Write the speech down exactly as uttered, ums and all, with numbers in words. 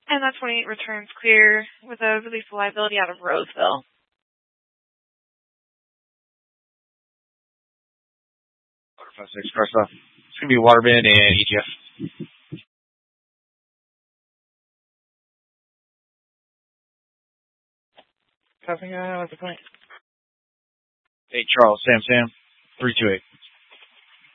And that twenty-eight returns clear with a release of liability out of Roseville. Water five six, cross off. It's going to be Waterbend and E G F. Passing uh, what's the point? Hey, Charles, Sam, Sam, three two eight.